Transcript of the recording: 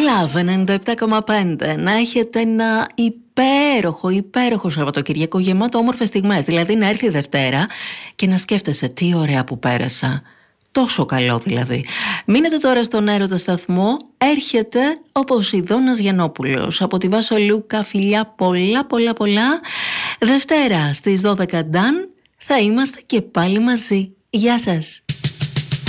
Love 97,5. Να έχετε ένα υπέροχο Σαββατοκυριακό γεμάτο όμορφες στιγμές. Δηλαδή να έρθει η Δευτέρα και να σκέφτεσαι τι ωραία που πέρασα. Τόσο καλό δηλαδή. Μείνετε τώρα στον Έρωτα Σταθμό. Έρχεται ο Ποσειδώνας Γιαννόπουλος. Από τη Βάσο Λούκα, φιλιά πολλά. Δευτέρα στις 12 Νταν. Θα είμαστε και πάλι μαζί. Γεια σας.